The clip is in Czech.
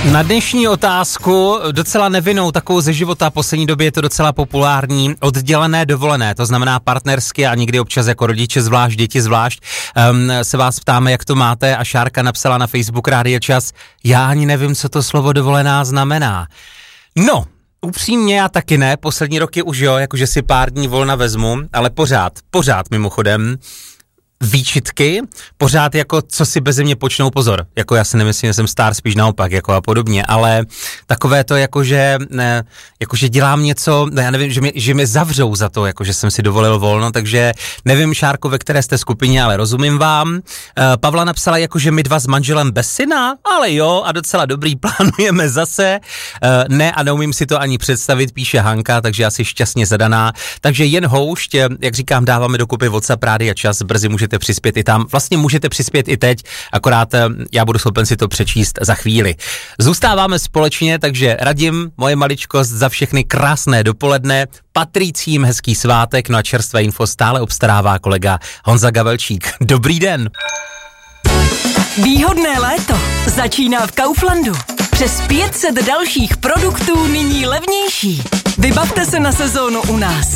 Na dnešní otázku, docela nevinnou, takovou ze života, poslední době je to docela populární, oddělené dovolené, to znamená partnersky a někdy občas jako rodiče zvlášť, děti zvlášť, se vás ptáme, jak to máte a Šárka napsala na Facebook Rádio Čas, já ani nevím, co to slovo dovolená znamená. No, upřímně já taky ne, poslední roky už jo, jakože si pár dní volna vezmu, ale pořád mimochodem, výčitky, pořád jako, co si beze mě počnou, pozor, jako já si nemyslím, že jsem star, spíš naopak, jako a podobně, ale takové to, jakože dělám něco, já nevím, že mě zavřou za to, jakože jsem si dovolil volno, takže nevím, Šárko, ve které jste skupině, ale rozumím vám. Pavla napsala, jakože my dva s manželem bez syna, ale jo, a docela dobrý, plánujeme zase, ne a neumím si to ani představit, píše Hanka, takže asi šťastně zadaná, takže jen houšť, jak říkám, dáváme dokupy WhatsApp Rádia Čas, brzy můžete přispět i tam. Vlastně můžete přispět i teď, akorát já budu schopen si to přečíst za chvíli. Zůstáváme společně, takže Radim, moje maličkost, za všechny krásné dopoledne, Patricím hezký svátek, no a čerstvé info stále obstarává kolega Honza Gavelčík. Dobrý den. Výhodné léto začíná v Kauflandu. Přes 500 dalších produktů nyní levnější. Vybavte se na sezónu u nás.